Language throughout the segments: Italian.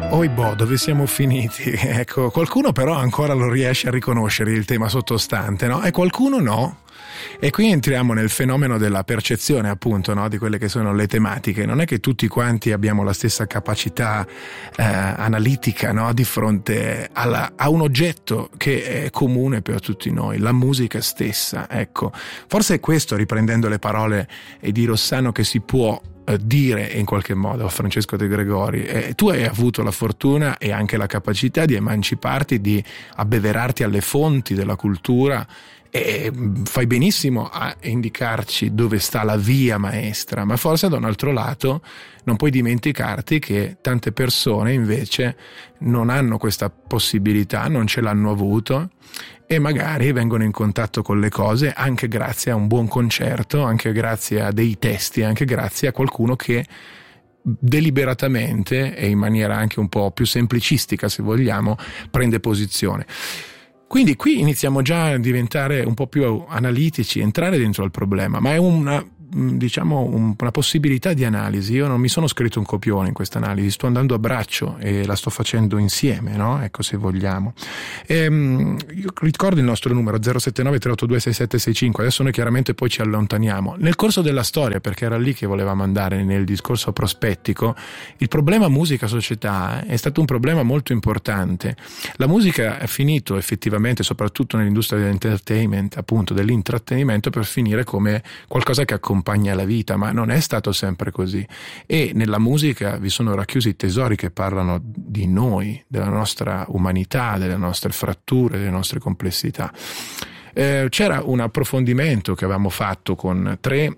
Oibò, dove siamo finiti? Ecco, qualcuno però ancora lo riesce a riconoscere il tema sottostante, no? E qualcuno no. E qui entriamo nel fenomeno della percezione, appunto, no? Di quelle che sono le tematiche. Non è che tutti quanti abbiamo la stessa capacità analitica, no? Di fronte a un oggetto che è comune per tutti noi, la musica stessa. Ecco, forse è questo, riprendendo le parole di Rossano, che si può dire in qualche modo a Francesco De Gregori. Tu hai avuto la fortuna e anche la capacità di emanciparti, di abbeverarti alle fonti della cultura, e fai benissimo a indicarci dove sta la via maestra, ma forse da un altro lato non puoi dimenticarti che tante persone invece non hanno questa possibilità, non ce l'hanno avuto, e magari vengono in contatto con le cose anche grazie a un buon concerto, anche grazie a dei testi, anche grazie a qualcuno che deliberatamente e in maniera anche un po' più semplicistica, se vogliamo, prende posizione. Quindi qui iniziamo già a diventare un po' più analitici, entrare dentro al problema, ma è una possibilità di analisi. Io non mi sono scritto un copione in questa analisi, sto andando a braccio e la sto facendo insieme, no? Ecco, se vogliamo. Io ricordo il nostro numero 079 382 6765. Adesso noi chiaramente poi ci allontaniamo nel corso della storia, perché era lì che volevamo andare nel discorso prospettico. Il problema musica-società è stato un problema molto importante. La musica è finito effettivamente, soprattutto nell'industria dell'entertainment, appunto dell'intrattenimento, per finire come qualcosa che accompagna la vita, ma non è stato sempre così. E nella musica vi sono racchiusi tesori che parlano di noi, della nostra umanità, delle nostre fratture, delle nostre complessità. C'era un approfondimento che avevamo fatto con tre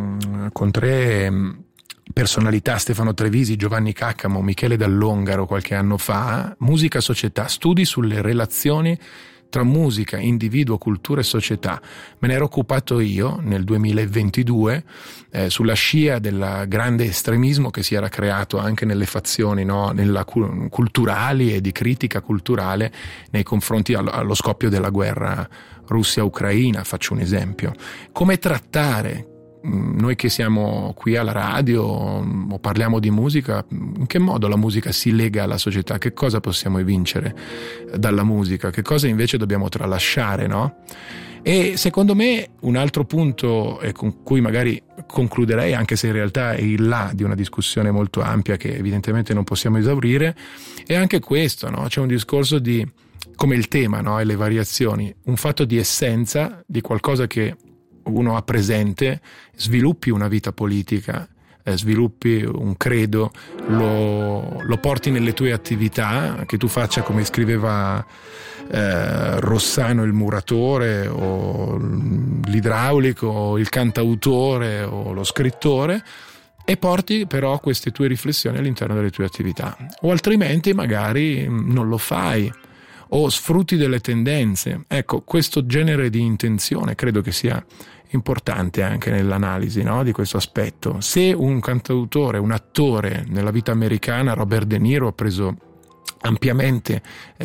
personalità, Stefano Trevisi, Giovanni Caccamo, Michele Dall'Ongaro, qualche anno fa, Musica Società, studi sulle relazioni tra musica, individuo, cultura e società. Me ne ero occupato io nel 2022 sulla scia del grande estremismo che si era creato anche nelle fazioni, no? Culturali e di critica culturale nei confronti allo scoppio della guerra Russia-Ucraina, faccio un esempio. Come trattare, noi che siamo qui alla radio o parliamo di musica, in che modo la musica si lega alla società? Che cosa possiamo evincere dalla musica? Che cosa invece dobbiamo tralasciare, no? E secondo me un altro punto, e con cui magari concluderei, anche se in realtà è il là di una discussione molto ampia che evidentemente non possiamo esaurire, è anche questo, no? C'è un discorso di, come il tema, no? E le variazioni, un fatto di essenza, di qualcosa che uno ha presente, sviluppi una vita politica, sviluppi un credo, lo porti nelle tue attività, che tu faccia come scriveva Rossano, il muratore o l'idraulico o il cantautore o lo scrittore, e porti però queste tue riflessioni all'interno delle tue attività, o altrimenti magari non lo fai o sfrutti delle tendenze. Ecco, questo genere di intenzione credo che sia importante anche nell'analisi, no? Di questo aspetto. Se un cantautore, un attore nella vita americana, Robert De Niro, ha preso ampiamente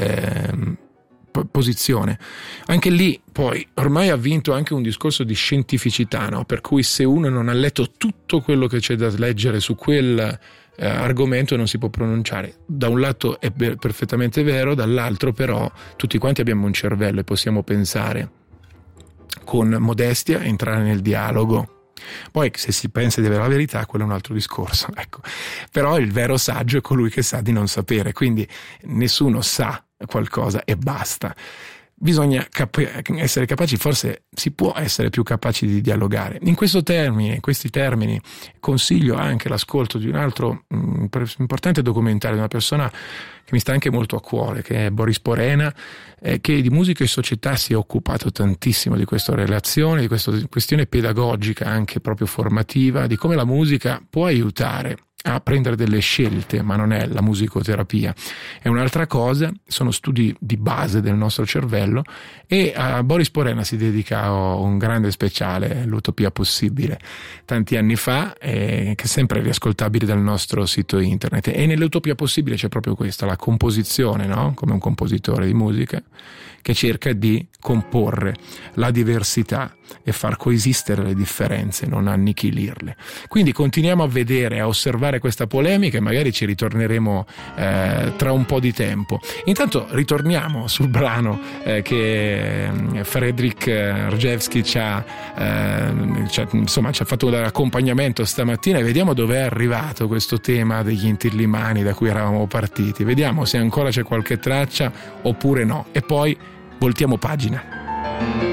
posizione, anche lì poi ormai ha vinto anche un discorso di scientificità, no? Per cui se uno non ha letto tutto quello che c'è da leggere su quel argomento non si può pronunciare. Da un lato è perfettamente vero, dall'altro però tutti quanti abbiamo un cervello e possiamo pensare con modestia, entrare nel dialogo. Poi se si pensa di avere la verità, quello è un altro discorso, ecco. Però il vero saggio è colui che sa di non sapere, quindi nessuno sa qualcosa e basta. Bisogna essere capaci, forse si può essere più capaci di dialogare. In questi termini consiglio anche l'ascolto di un altro importante documentario di una persona che mi sta anche molto a cuore, che è Boris Porena, che di musica e società si è occupato tantissimo di questa relazione, di questa questione pedagogica anche proprio formativa, di come la musica può aiutare a prendere delle scelte, ma non è la musicoterapia, è un'altra cosa, sono studi di base del nostro cervello, e a Boris Porena si dedica un grande speciale, l'Utopia Possibile, tanti anni fa, che è sempre riascoltabile dal nostro sito internet. E nell'Utopia Possibile c'è proprio questa, la composizione, no? Come un compositore di musica che cerca di comporre la diversità e far coesistere le differenze, non annichilirle. Quindi continuiamo a vedere, a osservare continuare questa polemica e magari ci ritorneremo tra un po' di tempo. Intanto ritorniamo sul brano che Fredrik Rjevski ci ha fatto l'accompagnamento stamattina, e vediamo dove è arrivato questo tema degli Inti-Illimani da cui eravamo partiti. Vediamo se ancora c'è qualche traccia oppure no, e poi voltiamo pagina.